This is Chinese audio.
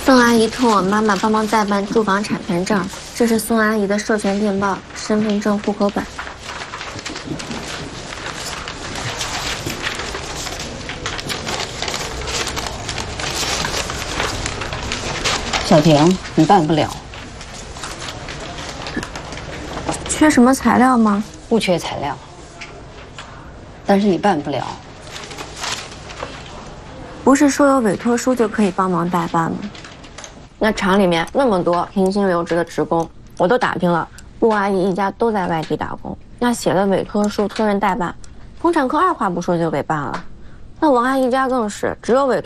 宋阿姨托我妈妈帮忙代办住房产权证，这是宋阿姨的授权电报、身份证、户口本。 小婷，你办不了。 缺什么材料吗？ 不缺材料，但是你办不了。 不是说有委托书就可以帮忙代办吗？那厂里面那么多平薪留职的职工，我都打听了，陆阿姨一家都在外地打工，那写了委托书托人代办，妇产科二话不说就给办了。那王阿姨家更是只有委托。